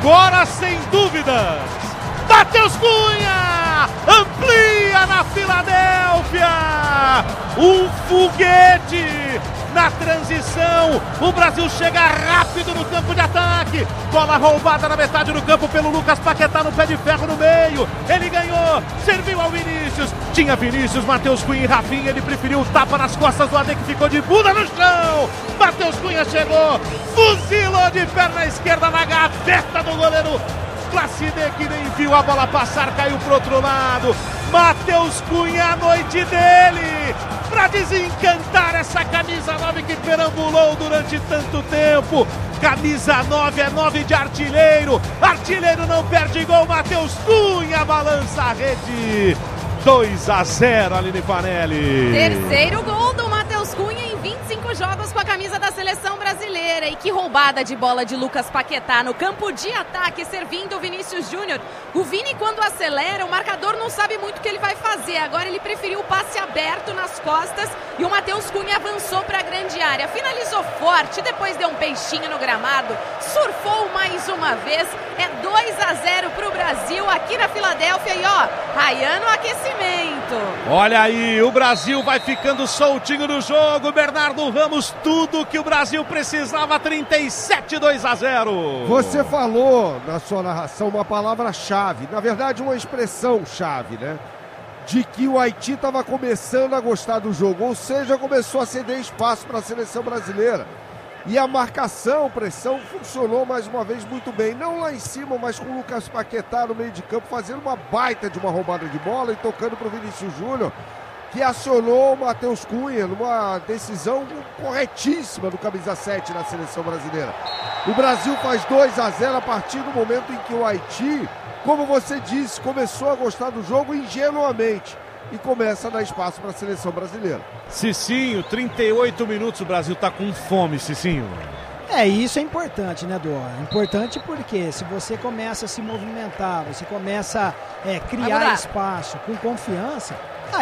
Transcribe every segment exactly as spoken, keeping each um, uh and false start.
agora sem dúvidas. Matheus Cunha amplia na Filadélfia. Um foguete na transição. O Brasil chega rápido no campo de ataque. Bola roubada na metade do campo pelo Lucas Paquetá no pé de ferro no meio. Ele ganhou, serviu ao Vinícius. Tinha Vinícius, Matheus Cunha e Rafinha. Ele preferiu o tapa nas costas do A D, que ficou de bunda no chão. Matheus Cunha chegou, fuzilou de perna esquerda na gaveta do goleiro Classe D, que nem viu a bola passar, caiu pro outro lado. Matheus Cunha, a noite dele, para desencantar essa camisa nove que perambulou durante tanto tempo. Camisa nove é nove de artilheiro, artilheiro não perde gol. Matheus Cunha balança a rede. dois a zero, Aline Fanelli. Terceiro gol do Matheus Cunha em vinte e cinco jogos com a camisa da seleção brasileira. E que roubada de bola de Lucas Paquetá no campo de ataque, servindo o Vinícius Júnior. O Vini, quando acelera, o marcador não sabe muito o que ele vai fazer. Agora ele preferiu o passe aberto nas costas e o Matheus Cunha avançou para a grande área. Finalizou forte, depois deu um peixinho no gramado, surfou mais uma vez. É dois a zero para o Brasil aqui na Filadélfia. E ó, Ryan no aquecimento. Olha aí, o Brasil vai ficando soltinho no jogo. Bernardo Ramos, tudo que o Brasil precisava. Trinta e sete, dois a zero. Você falou na sua narração uma palavra-chave, na verdade uma expressão-chave, né? De que o Haiti estava começando a gostar do jogo, ou seja, começou a ceder espaço para a seleção brasileira. E a marcação, pressão, funcionou mais uma vez muito bem. Não lá em cima, mas com o Lucas Paquetá no meio de campo, fazendo uma baita de uma roubada de bola e tocando para o Vinícius Júnior, que acionou o Matheus Cunha numa decisão corretíssima do camisa sete na seleção brasileira. O Brasil faz dois a zero a partir do momento em que o Haiti, como você disse, começou a gostar do jogo ingenuamente e começa a dar espaço para a seleção brasileira. Cicinho, trinta e oito minutos, o Brasil tá com fome, Cicinho. É, isso é importante, né, Dor? É importante porque se você começa a se movimentar, você começa a é, criar espaço com confiança,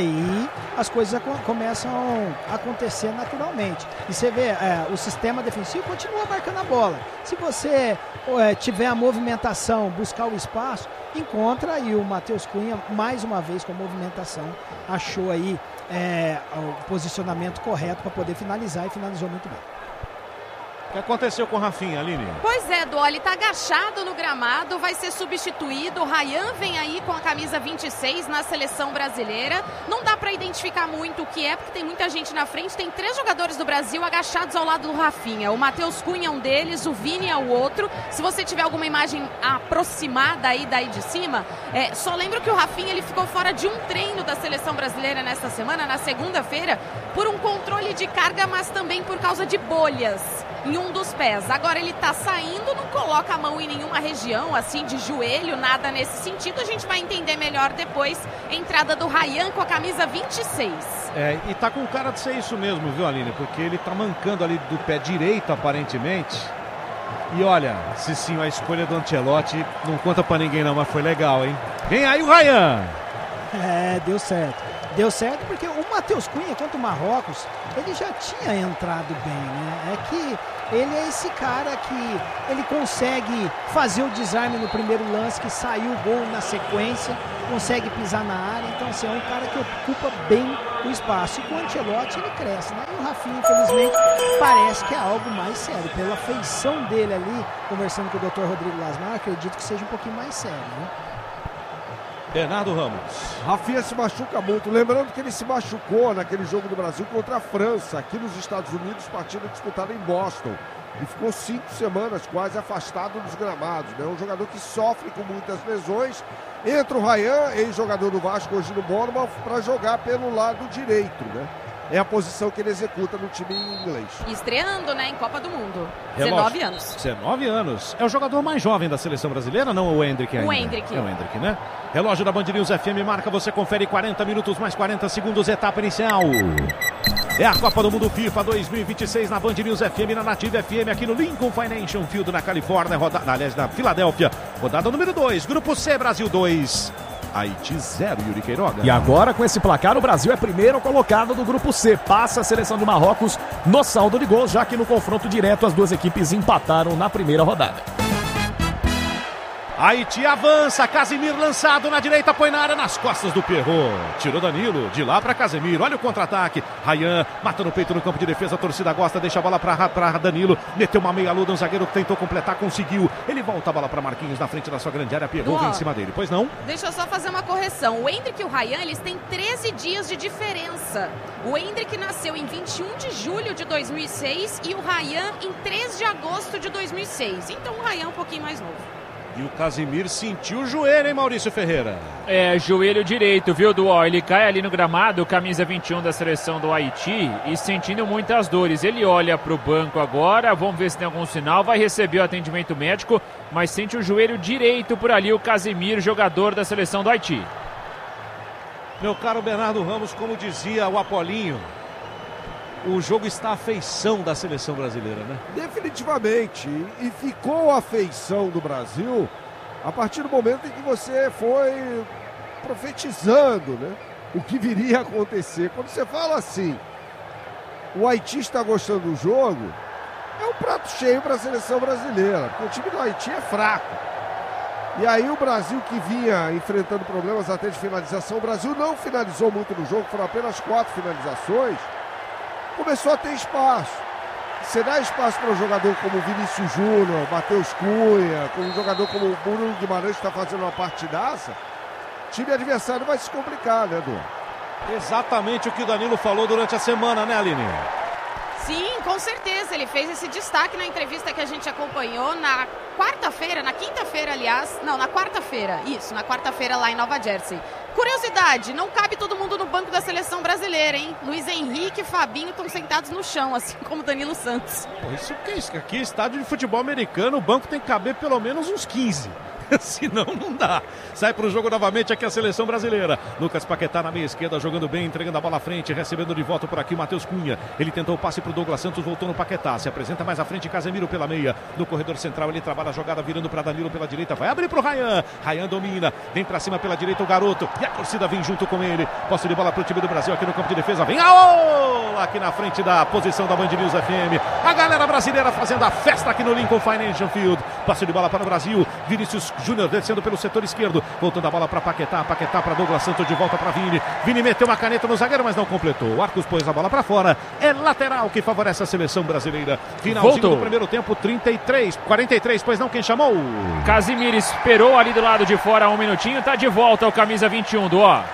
aí as coisas começam a acontecer naturalmente. E você vê, é, o sistema defensivo continua marcando a bola. Se você é, tiver a movimentação, buscar o espaço, encontra, e o Matheus Cunha, mais uma vez com a movimentação, achou aí é, o posicionamento correto para poder finalizar e finalizou muito bem. O que aconteceu com o Rafinha, Aline? Pois é, Dó, ele tá agachado no gramado, vai ser substituído. O Ryan vem aí com a camisa vinte e seis na seleção brasileira. Não dá pra identificar muito o que é, porque tem muita gente na frente. Tem três jogadores do Brasil agachados ao lado do Rafinha. O Matheus Cunha é um deles, o Vini é o outro. Se você tiver alguma imagem aproximada aí daí de cima, é, só lembro que o Rafinha ele ficou fora de um treino da seleção brasileira nesta semana, na segunda-feira, por um controle de carga, mas também por causa de bolhas em um dos pés. Agora ele tá saindo, não coloca a mão em nenhuma região, assim, de joelho, nada nesse sentido. A gente vai entender melhor depois. Entrada do Ryan com a camisa vinte e seis. É, e tá com cara de ser isso mesmo, viu, Aline? Porque ele tá mancando ali do pé direito, aparentemente. E olha, Cicinho, a escolha do Ancelotti não conta pra ninguém não, mas foi legal, hein? Vem aí o Ryan! É, deu certo. Deu certo porque o Matheus Cunha contra o Marrocos, ele já tinha entrado bem, né? É que ele é esse cara que ele consegue fazer o desarme no primeiro lance, que saiu o gol na sequência, consegue pisar na área. Então, assim, é um cara que ocupa bem o espaço. E com o Ancelotti ele cresce, né? E o Rafinha, infelizmente, parece que é algo mais sério. Pela feição dele ali, conversando com o doutor Rodrigo Lasmar, acredito que seja um pouquinho mais sério, né? Bernardo Ramos. Rafinha se machuca muito, lembrando que ele se machucou naquele jogo do Brasil contra a França, aqui nos Estados Unidos, partida disputada em Boston. E ficou cinco semanas quase afastado dos gramados, né? Um jogador que sofre com muitas lesões. Entra o Ryan, ex-jogador do Vasco, hoje no Bournemouth, para jogar pelo lado direito, né? É a posição que ele executa no time inglês. Estreando, né, em Copa do Mundo. Relógio. dezenove anos. dezenove anos. É o jogador mais jovem da seleção brasileira, não o Hendrick ainda? O Hendrick. É o Hendrick, né? Relógio da Band News F M marca, você confere quarenta minutos mais quarenta segundos, etapa inicial. É a Copa do Mundo FIFA dois mil e vinte e seis na Band News F M, na Nativa F M, aqui no Lincoln Financial Field, na Califórnia, roda... aliás, na Filadélfia. Rodada número dois, Grupo C, Brasil dois. Haiti zero, Yuri Queiroga. E agora, com esse placar, o Brasil é primeiro colocado do Grupo C. Passa a seleção de Marrocos no saldo de gols, já que no confronto direto as duas equipes empataram na primeira rodada. Haiti avança, Casemiro lançado na direita, põe na área, nas costas do Pierrot. Tirou Danilo, de lá para Casemiro. Olha o contra-ataque. Ryan mata no peito no campo de defesa, a torcida gosta, deixa a bola para Danilo. Meteu uma meia-luda, um zagueiro que tentou completar, conseguiu. Ele volta a bola para Marquinhos na frente da sua grande área. Pierrot vem em cima dele, pois não? Deixa eu só fazer uma correção. O Endrick e o Ryan, eles têm treze dias de diferença. O Endrick nasceu em vinte e um de julho de dois mil e seis e o Ryan em três de agosto de dois mil e seis. Então o Ryan é um pouquinho mais novo. E o Casemiro sentiu o joelho, hein, Maurício Ferreira? É, joelho direito, viu, Duó? Ele cai ali no gramado, camisa vinte e um da seleção do Haiti, e sentindo muitas dores. Ele olha para o banco agora, vamos ver se tem algum sinal, vai receber o atendimento médico, mas sente o joelho direito por ali, o Casemiro, jogador da seleção do Haiti. Meu caro Bernardo Ramos, como dizia o Apolinho, o jogo está à feição da seleção brasileira, né? Definitivamente. E ficou a feição do Brasil a partir do momento em que você foi profetizando, né? O que viria a acontecer. Quando você fala assim, o Haiti está gostando do jogo, é um prato cheio para a seleção brasileira, porque o time do Haiti é fraco. E aí o Brasil, que vinha enfrentando problemas até de finalização, o Brasil não finalizou muito no jogo, foram apenas quatro finalizações, começou a ter espaço. Você dá espaço para um jogador como Vinícius Júnior, Matheus Cunha, como um jogador como o Bruno Guimarães, que está fazendo uma partidaça, o time adversário vai se complicar, né, Edu? Exatamente o que o Danilo falou durante a semana, né, Aline? Sim, com certeza. Ele fez esse destaque na entrevista que a gente acompanhou na quarta-feira, na quinta-feira, aliás. Não, na quarta-feira. Isso, na quarta-feira lá em Nova Jersey. Curiosidade, não cabe todo mundo no banco da seleção brasileira, hein? Luiz Henrique e Fabinho estão sentados no chão, assim como Danilo Santos. Pô, isso que é isso? Aqui é estádio de futebol americano, o banco tem que caber pelo menos uns quinze. Senão não dá. Sai para o jogo novamente aqui a seleção brasileira. Lucas Paquetá na meia esquerda, jogando bem, entregando a bola à frente, recebendo de volta por aqui o Matheus Cunha. Ele tentou o passe para o Douglas Santos, voltou no Paquetá. Se apresenta mais à frente, Casemiro pela meia. No corredor central, ele trabalha a jogada, virando para Danilo pela direita. Vai abrir para o Ryan. Ryan domina, vem para cima pela direita o garoto. E a torcida vem junto com ele. Posse de bola para o time do Brasil aqui no campo de defesa. Vem Aô! Aqui na frente da posição da Band News F M. A galera brasileira fazendo a festa aqui no Lincoln Financial Field. Passe de bola para o Brasil. Vinícius Júnior descendo pelo setor esquerdo, voltando a bola para Paquetá, Paquetá para Douglas Santos, de volta para Vini. Vini meteu uma caneta no zagueiro, mas não completou. O Arcos pôs a bola para fora. É lateral que favorece a seleção brasileira. Finalzinho Voltou. do primeiro tempo, trinta e três, quarenta e três, pois não, quem chamou? Casemiro esperou ali do lado de fora um minutinho, tá de volta o camisa vinte e um do ó.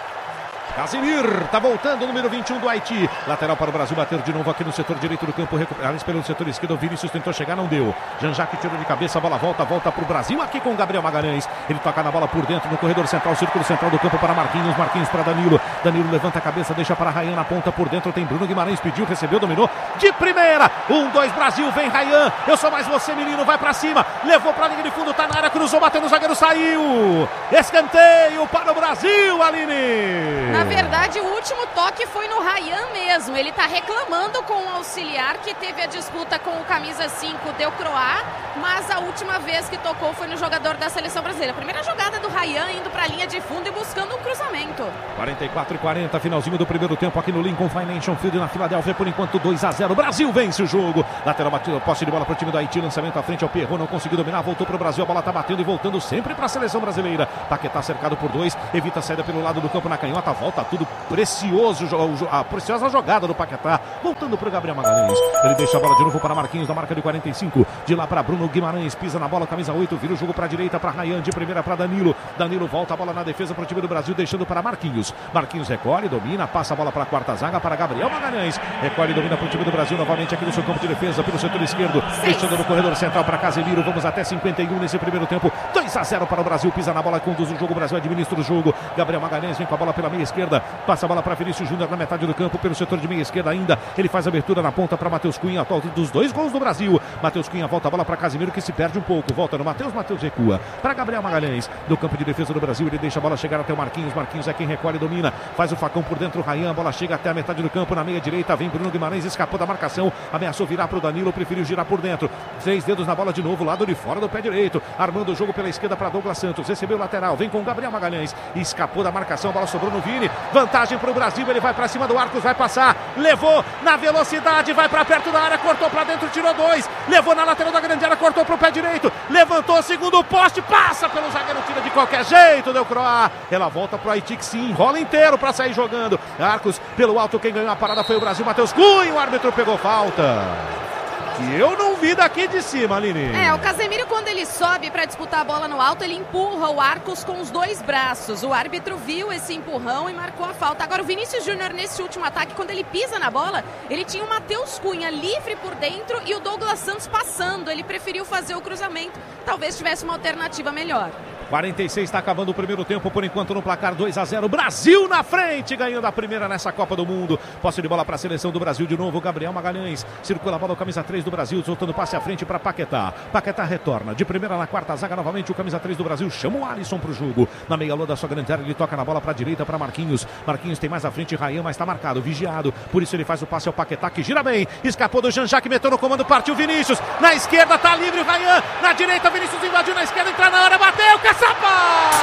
Casemiro, tá voltando o número vinte e um do Haiti. Lateral para o Brasil, bater de novo aqui no setor direito do campo, recuperar pelo setor esquerdo. O Vinícius tentou chegar, não deu. Jean-Jacques tirou de cabeça, a bola volta, volta para o Brasil aqui com o Gabriel Magalhães. Ele toca na bola por dentro no corredor central, círculo central do campo para Marquinhos. Marquinhos para Danilo. Danilo levanta a cabeça, deixa para Ryan na ponta por dentro. Tem Bruno Guimarães, pediu, recebeu, dominou de primeira. Um, dois, Brasil, vem Ryan. Eu sou mais você, menino, vai para cima. Levou para a linha de fundo, tá na área, cruzou, bateu no zagueiro, saiu. Escanteio para o Brasil, Aline. Na verdade, o último último toque foi no Ryan mesmo. Ele tá reclamando com o auxiliar que teve a disputa com o camisa cinco, Del Croá, mas a última vez que tocou foi no jogador da seleção brasileira. A primeira jogada do Ryan indo pra linha de fundo e buscando um cruzamento. quarenta e quatro e quarenta, finalzinho do primeiro tempo aqui no Lincoln Financial Field na Filadélfia, por enquanto dois a zero. Brasil vence o jogo. Lateral batido, posse de bola pro time do Haiti, lançamento à frente ao Pierrot, não conseguiu dominar, voltou pro Brasil, a bola tá batendo e voltando sempre pra seleção brasileira. Paquetá cercado por dois, evita a saída pelo lado do campo na canhota, volta tudo precioso. A preciosa jogada do Paquetá, voltando para o Gabriel Magalhães. Ele deixa a bola de novo para Marquinhos, na marca de quarenta e cinco. De lá para Bruno Guimarães, pisa na bola, camisa oito, vira o jogo para a direita, para Ryan, de primeira para Danilo. Danilo volta a bola na defesa para o time do Brasil, deixando para Marquinhos. Marquinhos recolhe, domina, passa a bola para a quarta zaga, para Gabriel Magalhães. Recolhe, domina para o time do Brasil, novamente aqui no seu campo de defesa, pelo setor esquerdo, deixando no corredor central para Casemiro. Vamos até cinquenta e um nesse primeiro tempo. dois a zero para o Brasil, pisa na bola, conduz o jogo, o Brasil administra o jogo. Gabriel Magalhães vem com a bola pela meia esquerda, passa a bola para Vinícius Júnior na metade do campo, pelo setor de meia esquerda ainda. Ele faz a abertura na ponta para Matheus Cunha, atual dos dois gols do Brasil. Matheus Cunha volta a bola para Casemiro, que se perde um pouco. Volta no Matheus, Matheus recua para Gabriel Magalhães, do campo de defesa do Brasil. Ele deixa a bola chegar até o Marquinhos. Marquinhos é quem recolhe e domina. Faz o facão por dentro, o Ryan. A bola chega até a metade do campo, na meia direita. Vem Bruno Guimarães, escapou da marcação. Ameaçou virar para o Danilo, preferiu girar por dentro. Três dedos na bola de novo, lado de fora do pé direito. Armando o jogo pela esquerda. esquerda para Douglas Santos, recebeu o lateral, vem com o Gabriel Magalhães, escapou da marcação, a bola sobrou no Vini, vantagem para o Brasil, ele vai para cima do Arcos, vai passar, levou na velocidade, vai para perto da área, cortou para dentro, tirou dois, levou na lateral da grande área, cortou para o pé direito, levantou, segundo poste, passa pelo zagueiro, tira de qualquer jeito, deu Croá, ela volta pro Haiti que se enrola inteiro para sair jogando, Arcos pelo alto, quem ganhou a parada foi o Brasil, Matheus Cunha, o árbitro pegou falta. Que eu não vi daqui de cima, Aline. É, o Casemiro, quando ele sobe para disputar a bola no alto, ele empurra o Arcos com os dois braços. O árbitro viu esse empurrão e marcou a falta. Agora, o Vinícius Júnior, nesse último ataque, quando ele pisa na bola, ele tinha o Matheus Cunha livre por dentro e o Douglas Santos passando. Ele preferiu fazer o cruzamento. Talvez tivesse uma alternativa melhor. quarenta e seis, está acabando o primeiro tempo, por enquanto no placar dois a zero, Brasil na frente, ganhando a primeira nessa Copa do Mundo, posse de bola para a seleção do Brasil de novo, Gabriel Magalhães, circula a bola, o camisa três do Brasil, soltando passe à frente para Paquetá, Paquetá retorna, de primeira na quarta zaga novamente, o camisa três do Brasil, chama o Alisson para o jogo, na meia lua da sua grande área, ele toca na bola para a direita para Marquinhos, Marquinhos tem mais à frente, Ryan, mas está marcado, vigiado, por isso ele faz o passe ao Paquetá, que gira bem, escapou do Jean-Jacques, meteu no comando, partiu Vinícius, na esquerda está livre o Ryan, na direita Vinícius invadiu na esquerda, entra na área, bateu, Caçapa!